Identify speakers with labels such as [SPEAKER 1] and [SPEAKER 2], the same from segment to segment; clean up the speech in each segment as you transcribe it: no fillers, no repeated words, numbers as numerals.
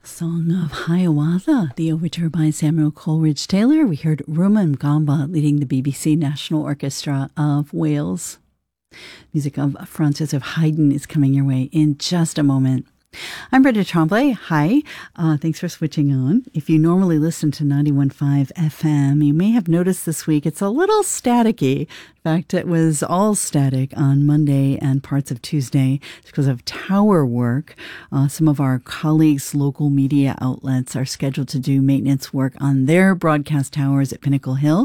[SPEAKER 1] Song of Hiawatha, the overture by Samuel Coleridge Taylor. We heard Ruma Mgamba leading the BBC National Orchestra of Wales. Music of Franz Joseph Haydn is coming your way in just a moment. I'm Brenda Tremblay. Hi. Thanks for switching on. If you normally listen to 91.5 FM, you may have noticed this week it's a little staticky. In fact, it was all static on Monday and parts of Tuesday because of tower work. Some of our colleagues' local media outlets are scheduled to do maintenance work on their broadcast towers at Pinnacle Hill.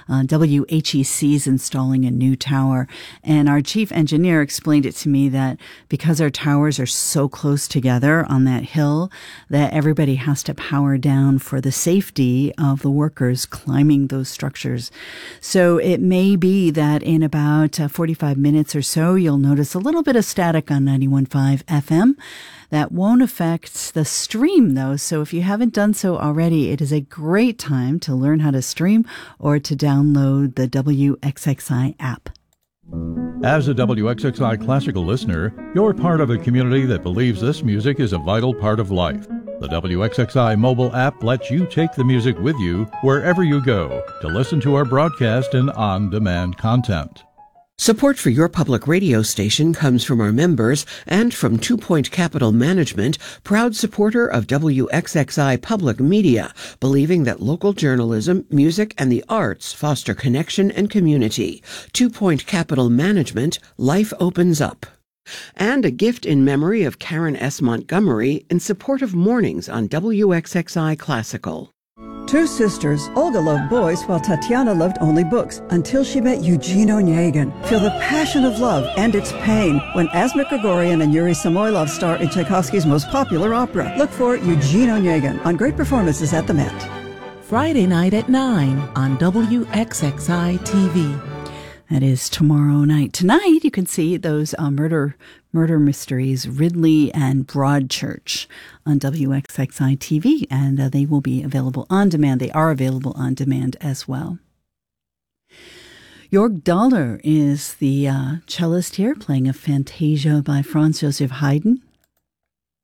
[SPEAKER 1] WHEC is installing a new tower, and our chief engineer explained it to me that because our towers are so close together on that hill, that everybody has to power down for the safety of the workers climbing those structures. So it may be that in about 45 minutes or so, you'll notice a little bit of static on 91.5 FM. That won't affect the stream, though, so if you haven't done so already, it is a great time to learn how to stream or to download the WXXI app.
[SPEAKER 2] As a WXXI classical listener, you're part of a community that believes this music is a vital part of life. The WXXI mobile app lets you take the music with you wherever you go to listen to our broadcast and on-demand content.
[SPEAKER 3] Support for your public radio station comes from our members and from 2 Point Capital Management, proud supporter of WXXI Public Media, believing that local journalism, music, and the arts foster connection and community. 2 Point Capital Management, life opens up. And a gift in memory of Karen S. Montgomery in support of mornings on WXXI Classical.
[SPEAKER 4] Two sisters, Olga loved boys while Tatiana loved only books, until she met Eugene Onegin. Feel the passion of love and its pain when Asmik Grigorian and Yuri Samoylov star in Tchaikovsky's most popular opera. Look for Eugene Onegin on great performances at the Met.
[SPEAKER 5] Friday night at 9 on WXXI TV.
[SPEAKER 1] That is tomorrow night. Tonight, you can see those murder mysteries, Ridley and Broadchurch, on WXXI TV, and they will be available on demand. They are available on demand as well. Jörg Dahler is the cellist here, playing a Fantasia by Franz Joseph Haydn.